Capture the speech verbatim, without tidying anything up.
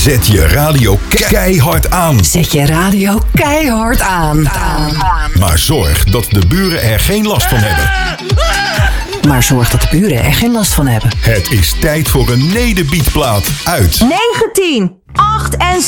Zet je radio keihard aan. Zet je radio keihard aan. aan. Maar zorg dat de buren er geen last van hebben. Maar zorg dat de buren er geen last van hebben. Het is tijd voor een nederbeatplaat uit negentien, acht en